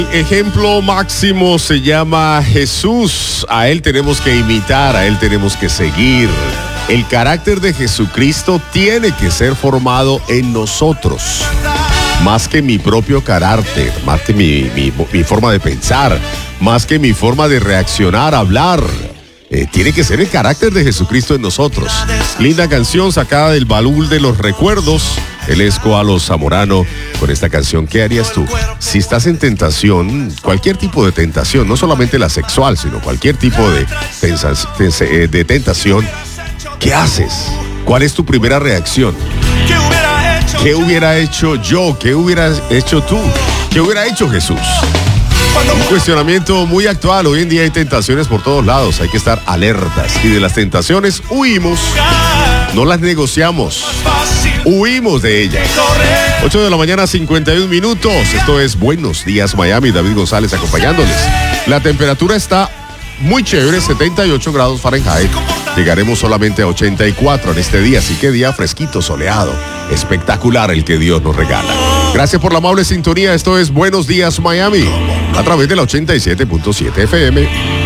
Ejemplo máximo se llama Jesús. A Él tenemos que imitar, a Él tenemos que seguir. El carácter de Jesucristo tiene que ser formado en nosotros. Más que mi propio carácter, más que mi forma de pensar, más que mi forma de reaccionar, hablar. Tiene que ser el carácter de Jesucristo en nosotros. Linda canción sacada del baúl de los recuerdos. Él es Koalo Zamorano con esta canción. ¿Qué harías tú? Si estás en tentación, cualquier tipo de tentación, no solamente la sexual, sino cualquier tipo de tentación, ¿qué haces? ¿Cuál es tu primera reacción? ¿Qué hubiera hecho yo? ¿Qué hubieras hecho tú? ¿Qué hubiera hecho Jesús? Un cuestionamiento muy actual. Hoy en día hay tentaciones por todos lados. Hay que estar alertas. Y de las tentaciones huimos. No las negociamos. Huimos de ellas. 8 de la mañana, 51 minutos. Esto es Buenos Días Miami. David González acompañándoles. La temperatura está muy chévere, 78 grados Fahrenheit. Llegaremos solamente a 84 en este día. Así que día fresquito, soleado. Espectacular el que Dios nos regala. Gracias por la amable sintonía. Esto es Buenos Días Miami a través de la 87.7 FM.